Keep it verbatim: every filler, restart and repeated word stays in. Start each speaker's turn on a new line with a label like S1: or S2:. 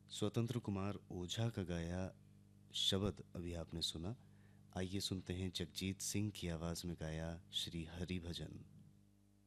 S1: स्वतंत्र कुमार ओझा का गाया शब्द अभी आपने सुना। आइए सुनते हैं जगजीत सिंह की आवाज़ में गाया श्री हरि भजन।